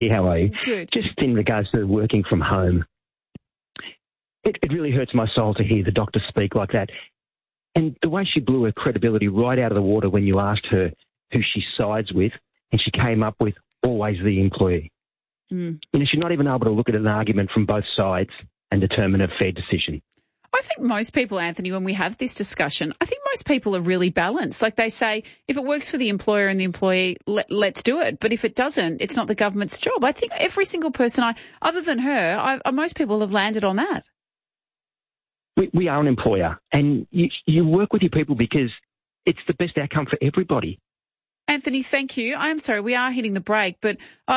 How are you? Good. Just in regards to working from home, it really hurts my soul to hear the doctor speak like that. And the way she blew her credibility right out of the water when you asked her who she sides with, and she came up with always the employee. You know, she's not even able to look at an argument from both sides and determine a fair decision. I think most people, Anthony, when we have this discussion, I think most people are really balanced. Like they say, if it works for the employer and the employee, let's do it. But if it doesn't, it's not the government's job. I think every single person, other than her, most people have landed on that. We are an employer, and you work with your people because it's the best outcome for everybody. Anthony, thank you. I'm sorry, we are hitting the break, but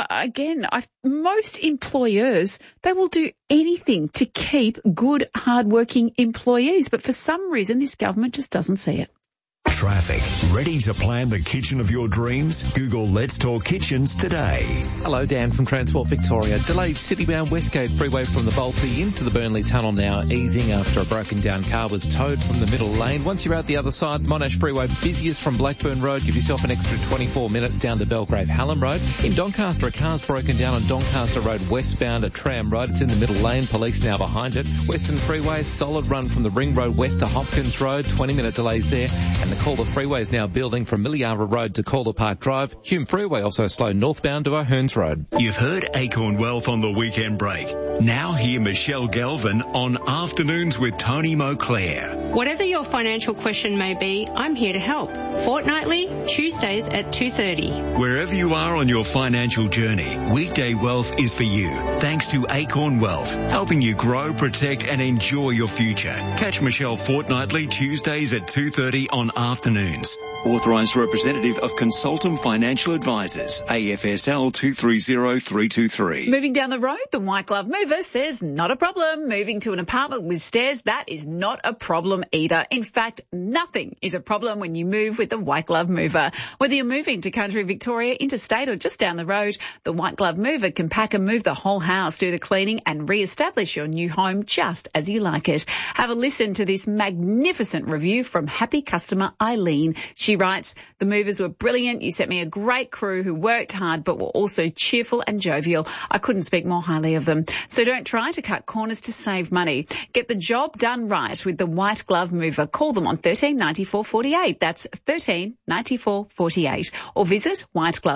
most employers, they will do anything to keep good, hard-working employees. But for some reason, this government just doesn't see it. Traffic. Ready to plan the kitchen of your dreams? Google Let's Talk Kitchens today. Hello, Dan from Transport Victoria. Delayed city-bound Westgate Freeway from the Bolte into the Burnley Tunnel now, easing after a broken-down car was towed from the middle lane. Once you're out the other side, Monash Freeway busiest from Blackburn Road. Give yourself an extra 24 minutes down to Belgrave Hallam Road. In Doncaster, a car's broken down on Doncaster Road westbound at Tram Road. It's in the middle lane. Police now behind it. Western Freeway, solid run from the Ring Road west to Hopkins Road. 20-minute delays there. And the Calder Freeway is now building from Milliara Road to Calder Park Drive. Hume Freeway also slow northbound to O'Hearns Road. You've heard Acorn Wealth on the weekend break. Now hear Michelle Galvin on Afternoons with Tony Moclair. Whatever your financial question may be, I'm here to help. Fortnightly, Tuesdays at 2:30. Wherever you are on your financial journey, Weekday Wealth is for you. Thanks to Acorn Wealth, helping you grow, protect and enjoy your future. Catch Michelle fortnightly, Tuesdays at 2:30 on Afternoons. Authorised representative of Consultum Financial Advisors, AFSL 230323. Moving down the road, the White Glove Mover says not a problem. Moving to an apartment with stairs, that is not a problem either. In fact, nothing is a problem when you move with the White Glove Mover. Whether you're moving to country Victoria, interstate or just down the road, the White Glove Mover can pack and move the whole house, do the cleaning and re-establish your new home just as you like it. Have a listen to this magnificent review from happy customer Eileen. She writes, the movers were brilliant. You sent me a great crew who worked hard but were also cheerful and jovial. I couldn't speak more highly of them. So don't try to cut corners to save money. Get the job done right with the White Glove Mover. Call them on 13 94 48. That's 13 94 48. Or visit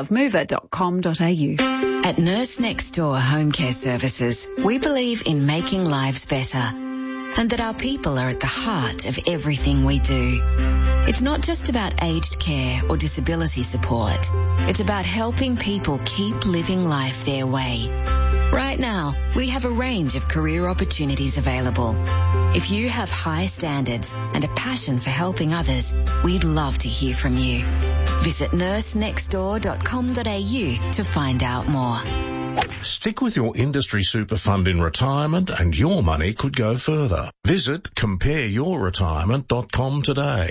whiteglovemover.com.au. At Nurse Next Door Home Care Services, we believe in making lives better and that our people are at the heart of everything we do. It's not just about aged care or disability support. It's about helping people keep living life their way. Right now, we have a range of career opportunities available. If you have high standards and a passion for helping others, we'd love to hear from you. Visit nursenextdoor.com.au to find out more. Stick with your industry super fund in retirement and your money could go further. Visit compareyourretirement.com today.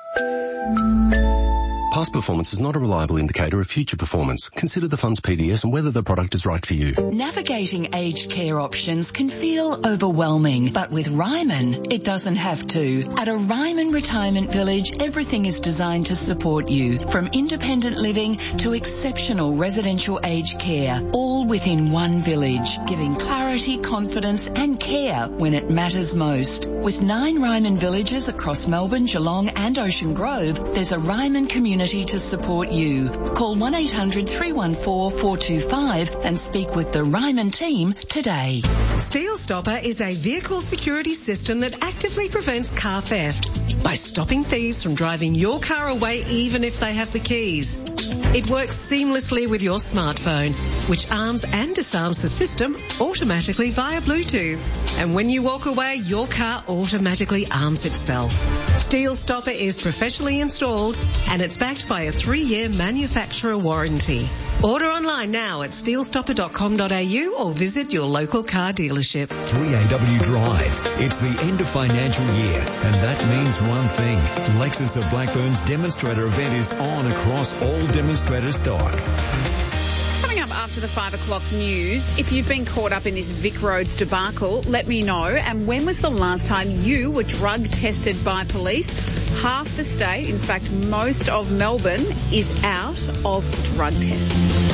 Past performance is not a reliable indicator of future performance. Consider the fund's PDS and whether the product is right for you. Navigating aged care options can feel overwhelming, but with Ryman, it doesn't have to. At a Ryman Retirement Village, everything is designed to support you, from independent living to exceptional residential aged care, all within one village, giving clarity, confidence and care when it matters most. With 9 Ryman villages across Melbourne, Geelong and Ocean Grove, there's a Ryman community to support you. Call 1-800-314-425 and speak with the Ryman team today. Steel Stopper is a vehicle security system that actively prevents car theft by stopping thieves from driving your car away even if they have the keys. It works seamlessly with your smartphone, which arms and disarms the system automatically via Bluetooth. And when you walk away, your car automatically arms itself. Steel Stopper is professionally installed and it's backed by a 3-year manufacturer warranty. Order online now at steelstopper.com.au or visit your local car dealership. 3AW Drive. It's the end of financial year, and that means one thing. Lexus of Blackburn's demonstrator event is on across all demonstrator stock. Coming up after the 5 o'clock news, if you've been caught up in this Vic Roads debacle, let me know. And when was the last time you were drug tested by police? Half the state, in fact most of Melbourne, is out of drug tests.